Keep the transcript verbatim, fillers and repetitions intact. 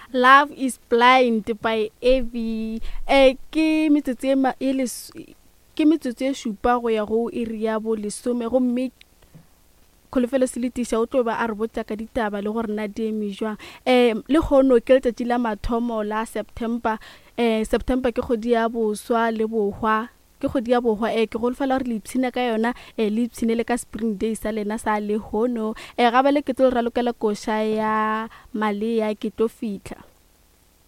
Love is Blind by Evie. Eh, ke metsotso e ma- e les- ke metsotso e šupa go ya go iri ya bo lesome gomme kholofelo se le tiša o tlo ba a re botša ka ditaba le gore na di eme jwang. um le kgono ke letšatši la mathomo la September. um September ke kgwedi ya boswa le bohwa ke kgwedi ya bohwa. um ke golofela gore le ipshina ka yona, um le ipshine le ka spring day sa lena sa lehono. um gabe le ke tlo ralokela koša ya malea ke tlo fitlha.